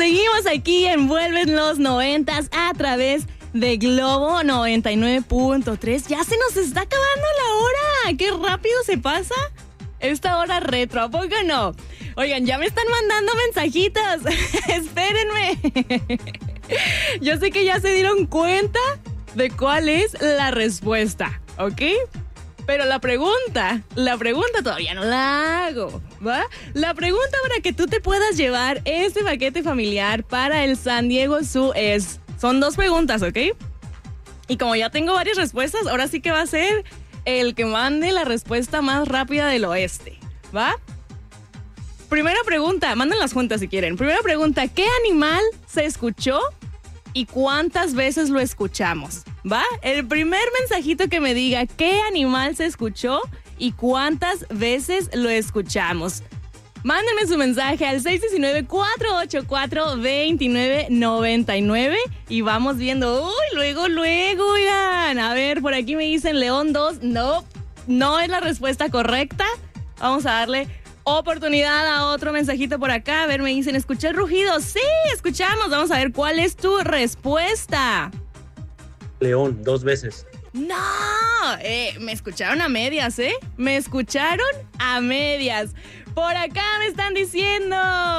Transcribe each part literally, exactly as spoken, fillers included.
seguimos aquí en Vuelven los noventas a través de Globo noventa y nueve punto tres. Ya se nos está acabando la hora. ¡Qué rápido se pasa esta hora retro! ¿A poco no? Oigan, ya me están mandando mensajitos. Espérenme. Yo sé que ya se dieron cuenta de cuál es la respuesta, ¿ok? Pero la pregunta, la pregunta todavía no la hago, ¿va? La pregunta para que tú te puedas llevar este paquete familiar para el San Diego Zoo es... Son dos preguntas, ¿ok? Y como ya tengo varias respuestas, ahora sí que va a ser el que mande la respuesta más rápida del oeste, ¿va? Primera pregunta, manden las juntas si quieren. Primera pregunta, ¿qué animal se escuchó y cuántas veces lo escuchamos? ¿Va? El primer mensajito que me diga qué animal se escuchó y cuántas veces lo escuchamos. Mándenme su mensaje al seis uno nueve, cuatro ocho cuatro, dos nueve nueve nueve y vamos viendo. Uy, luego, luego, oigan. A ver, por aquí me dicen León dos. No, no es la respuesta correcta. Vamos a darle oportunidad a otro mensajito por acá. A ver, me dicen, ¿escuché el rugido? Sí, escuchamos. Vamos a ver cuál es tu respuesta. León, dos veces. No, eh, me escucharon a medias, ¿eh? Me escucharon a medias. Por acá me están diciendo,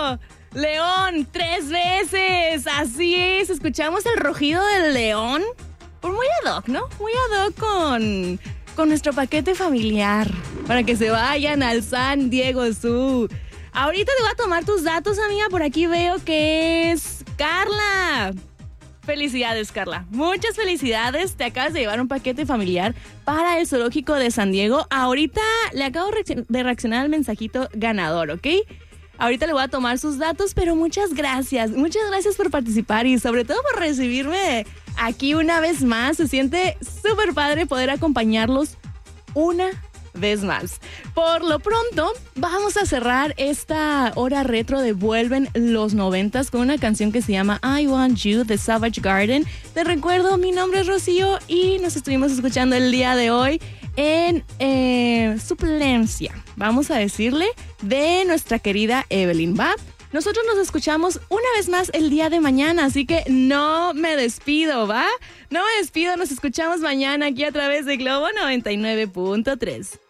León, tres veces. Así es, escuchamos el rugido del león. Por muy ad hoc, ¿no? Muy ad hoc con, con nuestro paquete familiar. Para que se vayan al San Diego Zoo. Ahorita te voy a tomar tus datos, amiga. Por aquí veo que es Carla. Felicidades, Carla. Muchas felicidades. Te acabas de llevar un paquete familiar para el zoológico de San Diego. Ahorita le acabo de reaccionar al mensajito ganador, ¿ok? Ahorita le voy a tomar sus datos, pero muchas gracias. Muchas gracias por participar y sobre todo por recibirme aquí una vez más. Se siente súper padre poder acompañarlos una vez más. Por lo pronto, vamos a cerrar esta hora retro de Vuelven los noventas con una canción que se llama I Want You de Savage Garden. Te recuerdo, mi nombre es Rocío y nos estuvimos escuchando el día de hoy en eh, suplencia, vamos a decirle, de nuestra querida Evelyn, ¿va? Nosotros nos escuchamos una vez más el día de mañana, así que no me despido, ¿va? No me despido, nos escuchamos mañana aquí a través de Globo noventa y nueve punto tres.